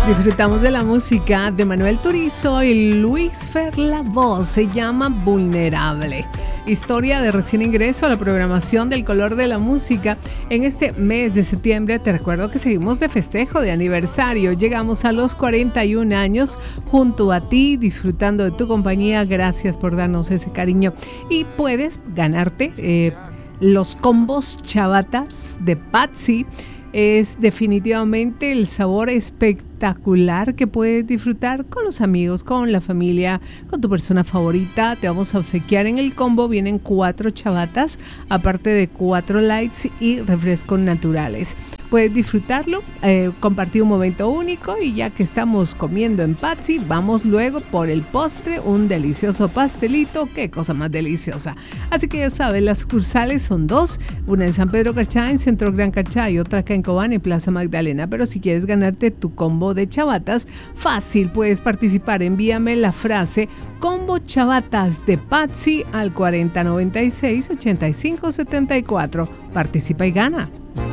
Disfrutamos de la música de Manuel Turizo y Luis Fer La Voz, se llama Vulnerable. Historia de recién ingreso a la programación del Color de la Música. En este mes de septiembre te recuerdo que seguimos de festejo de aniversario. Llegamos a los 41 años junto a ti, disfrutando de tu compañía. Gracias por darnos ese cariño. Y puedes ganarte los combos chavatas de Patsy. Es definitivamente el sabor espectacular que puedes disfrutar con los amigos, con la familia, con tu persona favorita. Te vamos a obsequiar en el combo. Vienen 4 chavatas, aparte de 4 lights y refrescos naturales. Puedes disfrutarlo, compartir un momento único, y ya que estamos comiendo en Patsy, vamos luego por el postre, un delicioso pastelito. ¡Qué cosa más deliciosa! Así que ya sabes, las sucursales son 2, una en San Pedro Carchá, en Centro Gran Carchá, y otra acá en Cobán, en Plaza Magdalena. Pero si quieres ganarte tu combo de chavatas, fácil, puedes participar. Envíame la frase combo chavatas de Patsy al 4096-8574. Participa y gana.